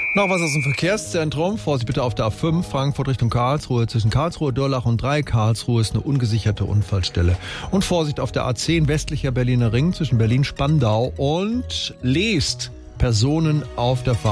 Noch was aus dem Verkehrszentrum. Vorsicht bitte auf der A5, Frankfurt Richtung Karlsruhe. Zwischen Karlsruhe, Durlach und Karlsruhe ist eine ungesicherte Unfallstelle. Und Vorsicht auf der A10, westlicher Berliner Ring, zwischen Berlin-Spandau und Leest. Personen auf der Fahrt.